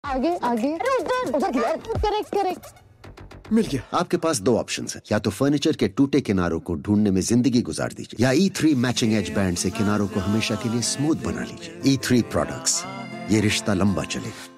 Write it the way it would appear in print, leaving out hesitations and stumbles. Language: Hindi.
आगे आगे, अरे उधर उधर यार, करेक्ट करेक्ट। मिल गया। आपके पास दो ऑप्शंस हैं, या तो फर्नीचर के टूटे किनारों को ढूंढने में जिंदगी गुजार दीजिए, या E3 मैचिंग एज बैंड से किनारों को हमेशा के लिए स्मूथ बना लीजिए। E3 प्रोडक्ट्स, ये रिश्ता लंबा चलेगा।